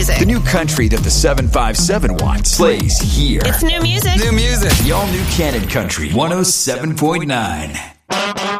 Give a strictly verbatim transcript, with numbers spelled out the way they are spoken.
music. The new country that the seven five seven wants plays here. It's new music. New music. The all-new Canon Country one oh seven point nine.